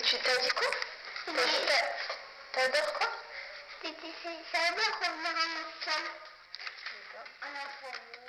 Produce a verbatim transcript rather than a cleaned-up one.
tu t'as dit quoi? T'adores quoi? J'adore revenir en ensemble. En enfant.